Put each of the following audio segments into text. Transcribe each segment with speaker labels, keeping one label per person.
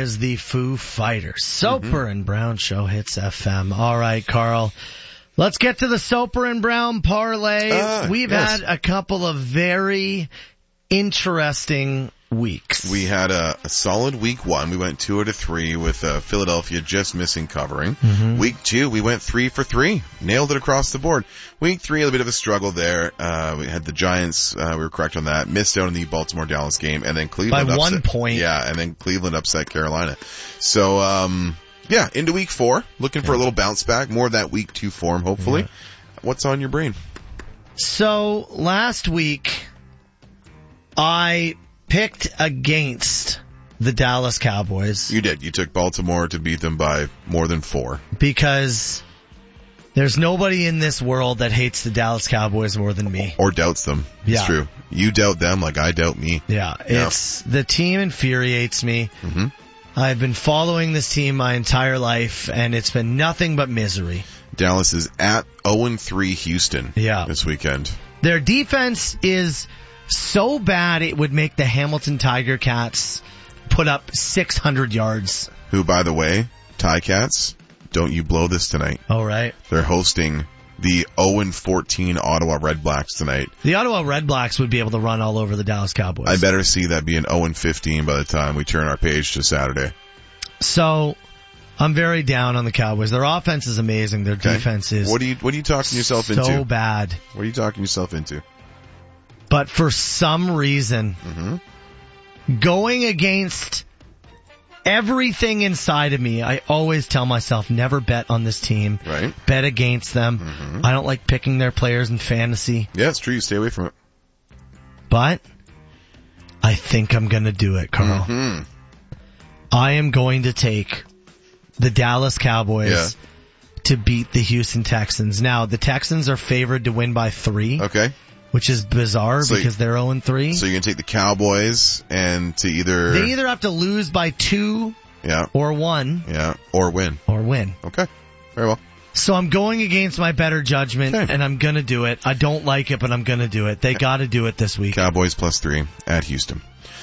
Speaker 1: is the Foo Fighters. Soper and Brown Show Hits FM. All right, Carl. Let's get to the Soper and Brown parlay. We've had a couple of very interesting weeks.
Speaker 2: We had a solid week 1. We went 2 out of 3 with Philadelphia just missing covering. Week 2, we went 3 for 3. Nailed it across the board. Week 3, a little bit of a struggle there. We had the Giants, we were correct on that. Missed out on the Baltimore-Dallas game, and then Cleveland
Speaker 1: by
Speaker 2: upset.
Speaker 1: 1 point.
Speaker 2: Yeah, and then Cleveland upset Carolina. So, into week 4, looking for a little bounce back, more of that week 2 form, hopefully. What's on your brain?
Speaker 1: So, last week, I picked against the Dallas Cowboys.
Speaker 2: You did. You took Baltimore to beat them by more than 4.
Speaker 1: Because there's nobody in this world that hates the Dallas Cowboys more than me.
Speaker 2: Or doubts them. It's true. You doubt them like I doubt me.
Speaker 1: Yeah. It's the team infuriates me. I've been following this team my entire life, and it's been nothing but misery.
Speaker 2: Dallas is at 0-3 Houston this weekend.
Speaker 1: Their defense is so bad it would make the Hamilton Tiger Cats put up 600 yards.
Speaker 2: Who, by the way, Ticats, don't you blow this tonight.
Speaker 1: Oh, right.
Speaker 2: They're hosting the 0-14 Ottawa Red Blacks tonight.
Speaker 1: The Ottawa Red Blacks would be able to run all over the Dallas Cowboys.
Speaker 2: I better see that be an 0-15 by the time we turn our page to Saturday.
Speaker 1: So, I'm very down on the Cowboys. Their offense is amazing. Their defense is
Speaker 2: What are you talking yourself into?
Speaker 1: So bad.
Speaker 2: What are you talking yourself into?
Speaker 1: But for some reason, going against everything inside of me, I always tell myself, never bet on this team.
Speaker 2: Right.
Speaker 1: Bet against them. I don't like picking their players in fantasy.
Speaker 2: Yeah, it's true. You stay away from it.
Speaker 1: But I think I'm going to do it, Carl. I am going to take the Dallas Cowboys to beat the Houston Texans. Now, the Texans are favored to win by 3.
Speaker 2: Okay.
Speaker 1: Which is bizarre because they're 0-3.
Speaker 2: So you're going to take the Cowboys and to either...
Speaker 1: They either have to lose by 2 or 1.
Speaker 2: Yeah, or win. Okay, very well.
Speaker 1: So I'm going against my better judgment, and I'm going to do it. I don't like it, but I'm going to do it. They got to do it this week.
Speaker 2: Cowboys +3 at Houston.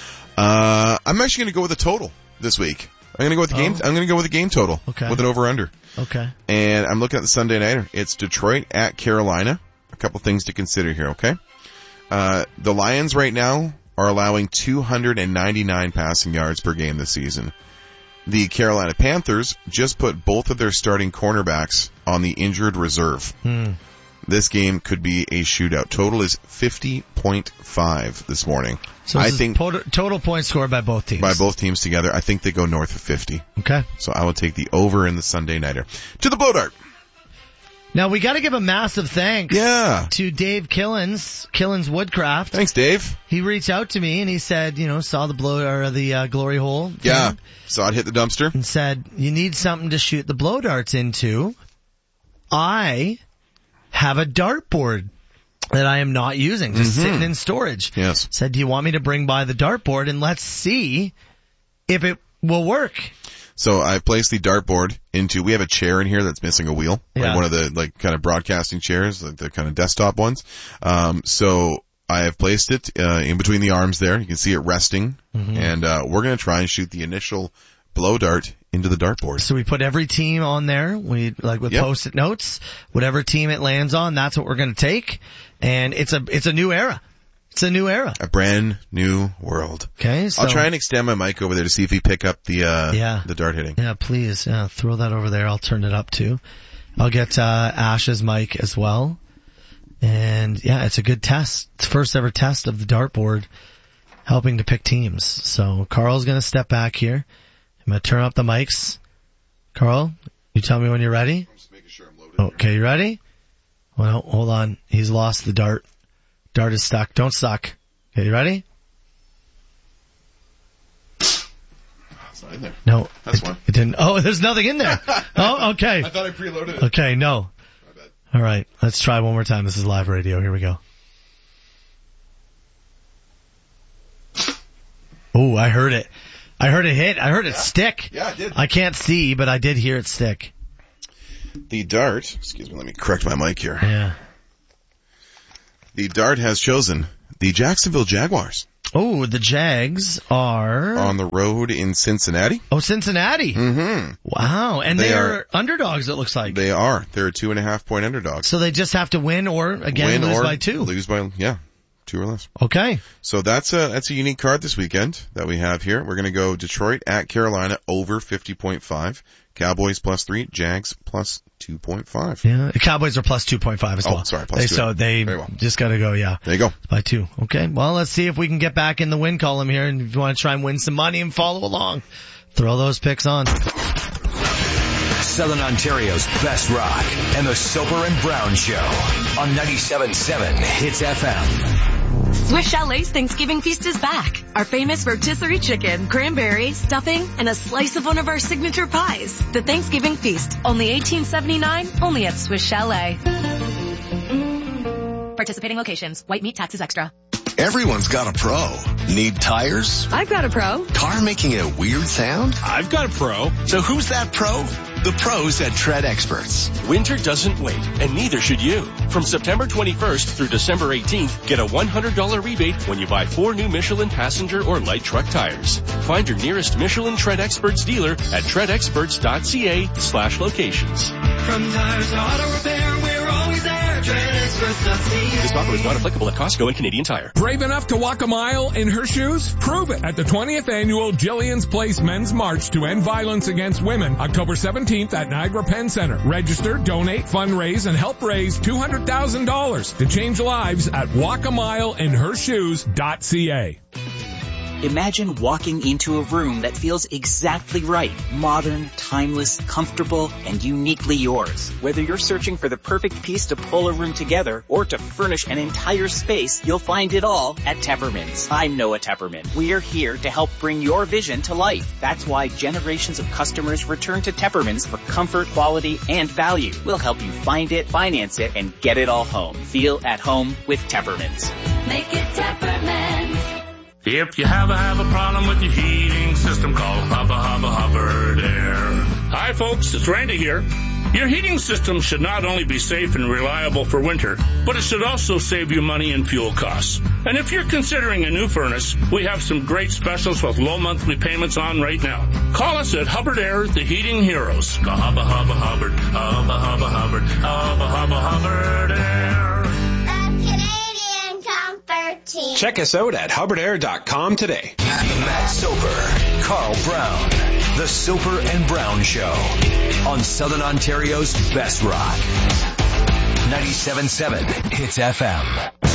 Speaker 2: I'm actually going to go with a total this week. I'm going to go with the game. I'm going to go with a game total with an over/under.
Speaker 1: Okay.
Speaker 2: And I'm looking at the Sunday nighter. It's Detroit at Carolina. A couple things to consider here, okay? The Lions right now are allowing 299 passing yards per game this season. The Carolina Panthers just put both of their starting cornerbacks on the injured reserve. This game could be a shootout. Total is 50.5 this morning.
Speaker 1: So I think total points scored by both teams.
Speaker 2: By both teams together. I think they go north of 50.
Speaker 1: Okay.
Speaker 2: So I will take the over in the Sunday nighter. To the blow dart.
Speaker 1: Now we got to give a massive thanks to Dave Killens Woodcraft.
Speaker 2: Thanks, Dave.
Speaker 1: He reached out to me and he said, saw the glory hole.
Speaker 2: Yeah, saw it hit the dumpster.
Speaker 1: And said, you need something to shoot the blow darts into. I have a dartboard that I am not using, just sitting in storage.
Speaker 2: Yes.
Speaker 1: Said, do you want me to bring by the dartboard and let's see if it will work?
Speaker 2: So I placed the dartboard into, we have a chair in here that's missing a wheel. Like one of the, kind of broadcasting chairs, like the kind of desktop ones. So I have placed it, in between the arms there. You can see it resting. And, we're going to try and shoot the initial blow dart into the dartboard.
Speaker 1: So we put every team on there. We, with Post-it notes. Whatever team it lands on, that's what we're going to take. And it's a new era. It's a new era.
Speaker 2: A brand new world.
Speaker 1: Okay, so
Speaker 2: I'll try and extend my mic over there to see if we pick up the dart hitting.
Speaker 1: Yeah, please. Yeah, throw that over there. I'll turn it up too. I'll get Ash's mic as well. And it's a good test. It's the first ever test of the dartboard helping to pick teams. So Carl's going to step back here. I'm going to turn up the mics. Carl, you tell me when you're ready.
Speaker 2: I'm just making sure I'm loaded.
Speaker 1: Okay, you ready? Well, hold on. He's lost the dart. Dart is stuck. Don't suck. Okay, you ready?
Speaker 2: It's not in there.
Speaker 1: No.
Speaker 2: That's one.
Speaker 1: It didn't. Oh, there's nothing in there. Oh, okay.
Speaker 2: I thought I preloaded it.
Speaker 1: Okay, no.
Speaker 2: My bad.
Speaker 1: All right. Let's try one more time. This is live radio. Here we go. Oh, I heard it. I heard it hit. I heard it stick.
Speaker 2: Yeah, it did.
Speaker 1: I can't see, but I did hear it stick.
Speaker 2: The dart, excuse me, let me correct my mic here.
Speaker 1: Yeah.
Speaker 2: The dart has chosen the Jacksonville Jaguars.
Speaker 1: Oh, the Jags are
Speaker 2: on the road in Cincinnati.
Speaker 1: Oh, Cincinnati.
Speaker 2: Mm-hmm.
Speaker 1: Wow. And they are underdogs, it looks like.
Speaker 2: They are. They're a 2.5-point underdog.
Speaker 1: So they just have to win or, again, lose by 2.
Speaker 2: Lose by, 2 or less.
Speaker 1: Okay.
Speaker 2: So that's a unique card this weekend that we have here. We're going to go Detroit at Carolina over 50.5. Cowboys +3, Jags +2.5.
Speaker 1: Yeah, the Cowboys are +2.5 as well.
Speaker 2: Oh, sorry, +2.
Speaker 1: So they just gotta go,
Speaker 2: There you go.
Speaker 1: by 2. Okay, well, let's see if we can get back in the win column here, and if you want to try and win some money and follow along, throw those picks on.
Speaker 3: Southern Ontario's best rock and the Soper and Brown Show on 97.7 Hits FM.
Speaker 4: Swiss Chalet's Thanksgiving feast is back. Our famous rotisserie chicken, cranberry, stuffing, and a slice of one of our signature pies. The Thanksgiving feast, only $18.79, only at Swiss Chalet. Participating locations. White meat taxes extra.
Speaker 5: Everyone's got a pro. Need tires?
Speaker 4: I've got a pro.
Speaker 5: Car making a weird sound?
Speaker 6: I've got a pro.
Speaker 5: So who's that pro? The pros at Tread Experts.
Speaker 6: Winter doesn't wait, and neither should you. From September 21st through December 18th, get a $100 rebate when you buy 4 new Michelin passenger or light truck tires. Find your nearest Michelin Tread Experts dealer at treadexperts.ca/locations.
Speaker 7: From tires to auto repair, we're always there. TreadExperts.ca.
Speaker 6: This offer is not applicable at Costco and Canadian Tire.
Speaker 8: Brave enough to walk a mile in her shoes? Prove it at the 20th annual Jillian's Place Men's March to End Violence Against Women, October 17th at Niagara Penn Center. Register, donate, fundraise, and help raise $200,000 to change lives at walkamileinhershoes.ca.
Speaker 9: Imagine walking into a room that feels exactly right. Modern, timeless, comfortable, and uniquely yours. Whether you're searching for the perfect piece to pull a room together or to furnish an entire space, you'll find it all at Tepperman's. I'm Noah Tepperman. We're here to help bring your vision to life. That's why generations of customers return to Tepperman's for comfort, quality, and value. We'll help you find it, finance it, and get it all home. Feel at home with Tepperman's.
Speaker 7: Make it Tepperman's.
Speaker 10: If you have a problem with your heating system, call Hubbard Air. Hi folks, it's Randy here. Your heating system should not only be safe and reliable for winter, but it should also save you money and fuel costs. And if you're considering a new furnace, we have some great specials with low monthly payments on right now. Call us at Hubbard Air, the heating heroes. Go Hubbard Air.
Speaker 11: Check us out at HubbardAir.com today.
Speaker 3: Matt Soper, Carl Brown, the Soper and Brown Show on Southern Ontario's best rock. 97.7 Hits FM.